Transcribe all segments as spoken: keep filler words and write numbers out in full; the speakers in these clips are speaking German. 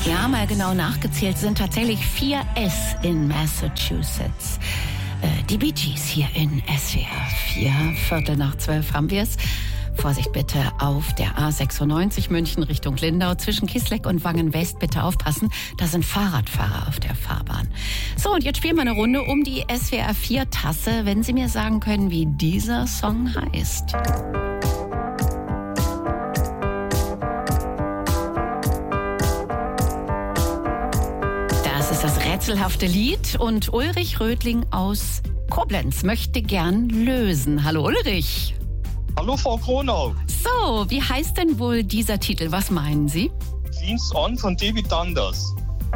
Ja, mal genau nachgezählt sind tatsächlich vier S in Massachusetts. Äh, die Bee Gees hier in S W R vier. Viertel nach zwölf haben wir es. Vorsicht bitte auf der A sechsundneunzig München Richtung Lindau. Zwischen Kisleck und Wangen-West bitte aufpassen. Da sind Fahrradfahrer auf der Fahrbahn. So, und jetzt spielen wir eine Runde um die S W R vier Tasse, wenn Sie mir sagen können, wie dieser Song heißt. Das ist das rätselhafte Lied und Ulrich Rödling aus Koblenz möchte gern lösen. Hallo Ulrich. Hallo Frau Kronau. So, wie heißt denn wohl dieser Titel? Was meinen Sie? Jeans On von David Dundas.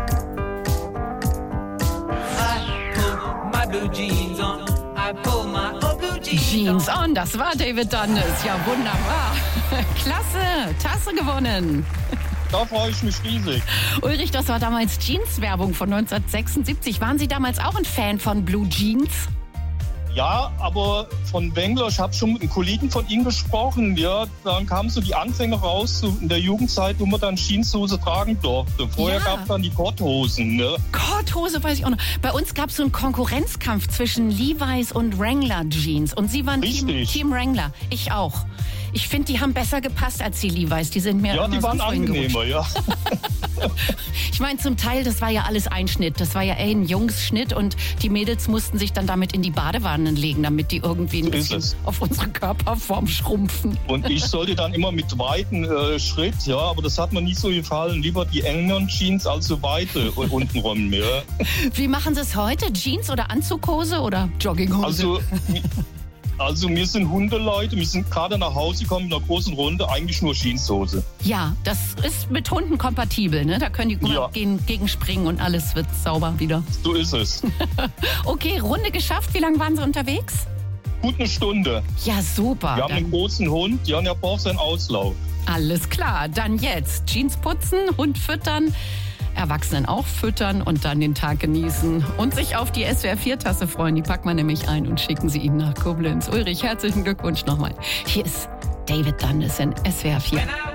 Jeans On, das war David Dundas. Ja, wunderbar. Klasse, Tasse gewonnen. Da freue ich mich riesig. Ulrich, das war damals Jeans-Werbung von neunzehnhundertsechsundsiebzig. Waren Sie damals auch ein Fan von Blue Jeans? Ja, aber von Wengler, ich habe schon mit einem Kollegen von Ihnen gesprochen. Ja, dann kamen so die Anfänge raus, so in der Jugendzeit, wo man dann Jeanshose tragen durfte. Vorher Ja. gab es dann die Korthosen. Ne? Korthose weiß ich auch noch. Bei uns gab es so einen Konkurrenzkampf zwischen Levi's und Wrangler Jeans. Und Sie waren Team, Richtig. Team Wrangler. Ich auch. Ich finde, die haben besser gepasst als die Levi's. Die sind mir Ja, immer die waren so vorhin angenehmer, ja. Ich meine, zum Teil, das war ja alles Einschnitt. Das war ja ey, ein Jungsschnitt und die Mädels mussten sich dann damit in die Badewannen legen, damit die irgendwie ein So ist bisschen es. auf unsere Körperform schrumpfen. Und ich sollte dann immer mit weiten äh, Schritt, ja, aber das hat mir nicht so gefallen. Lieber die engen Jeans als so weite untenrum. Ja. Wie machen Sie es heute? Jeans oder Anzughose oder Jogginghose? Also, also wir sind Hundeleute, wir sind gerade nach Hause gekommen in einer großen Runde, eigentlich nur Jeanshose. Ja, das ist mit Hunden kompatibel, ne? Da können die Ja. gegen, gegenspringen und alles wird sauber wieder. So ist es. Okay, Runde geschafft. Wie lange waren Sie unterwegs? Gut eine Stunde. Ja, super. Wir haben einen Dann, großen Hund, ja, und er braucht seinen Auslauf. alles klar. Dann jetzt Jeans putzen, Hund füttern, Erwachsenen auch füttern und dann den Tag genießen und sich auf die S W R vier Tasse freuen. Die packt man nämlich ein und schicken sie Ihnen nach Koblenz. Ulrich, herzlichen Glückwunsch nochmal. Hier ist David Dundas in S W R vier.